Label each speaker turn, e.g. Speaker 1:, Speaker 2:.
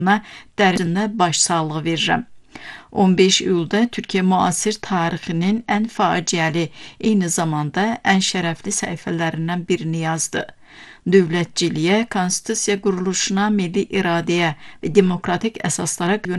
Speaker 1: dərinə başsağlığı verirəm. 15 iyulda Türkiyə müasir tarixinin ən faciəli, eyni zamanda ən şərəfli səhifələrindən birini yazdı. Dövlətçiliyə, konstitusiya quruluşuna, milli iradəyə və demokratik əsaslara